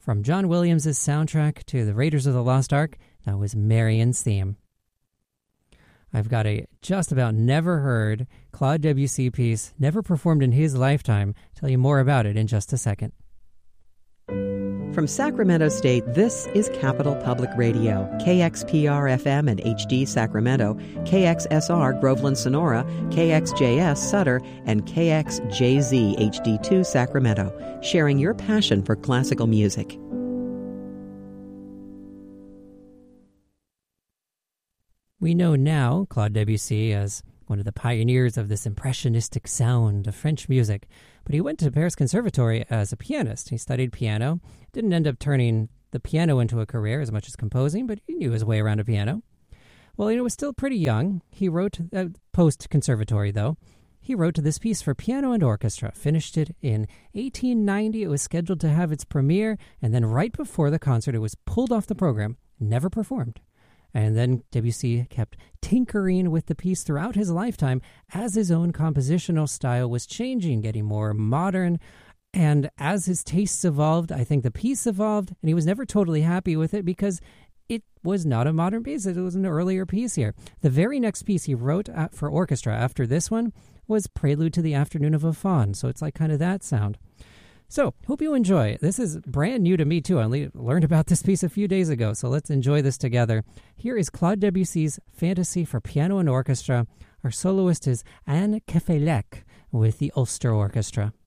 From John Williams' soundtrack to the Raiders of the Lost Ark, that was Marion's theme. I've got a just about never heard Claude Debussy piece, never performed in his lifetime. Tell you more about it in just a second. From Sacramento State, this is Capital Public Radio, KXPR-FM and HD Sacramento, KXSR Groveland Sonora, KXJS Sutter, and KXJZ HD2 Sacramento, sharing your passion for classical music. We know now Claude Debussy as one of the pioneers of this impressionistic sound of French music, but he went to Paris Conservatory as a pianist. He studied piano, didn't end up turning the piano into a career as much as composing, but he knew his way around a piano. Well, he was still pretty young. He wrote, post-conservatory though, he wrote this piece for piano and orchestra, finished it in 1890. It was scheduled to have its premiere, and then right before the concert, it was pulled off the program, never performed. And then Debussy kept tinkering with the piece throughout his lifetime as his own compositional style was changing, getting more modern. And as his tastes evolved, I think the piece evolved, and he was never totally happy with it because it was not a modern piece. It was an earlier piece here. The very next piece he wrote for orchestra after this one was Prelude to the Afternoon of a Faun. So it's like kind of that sound. So, hope you enjoy. This is brand new to me, too. I only learned about this piece a few days ago, so let's enjoy this together. Here is Claude Debussy's Fantasy for Piano and Orchestra. Our soloist is Anne Kefelec with the Ulster Orchestra.